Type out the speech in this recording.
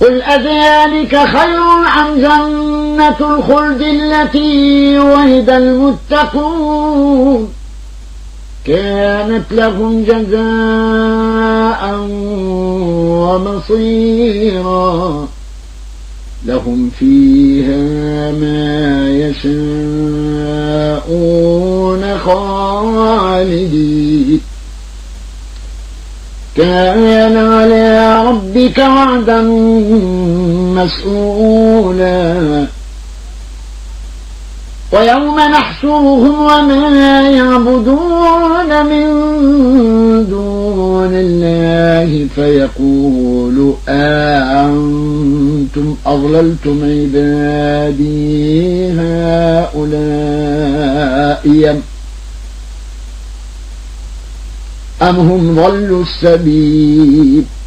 قل أذلك خير عن جنة الخلد التي وعد المتقون كانت لهم جزاء ومصيرا لهم فيها ما يشاءون خالدين كان على ربك وعدا مسئولا ويوم نحشرهم وما يعبدون من دون الله فيقول أأنتم أضللتم عبادي هؤلاء أم هم ضلوا السبيل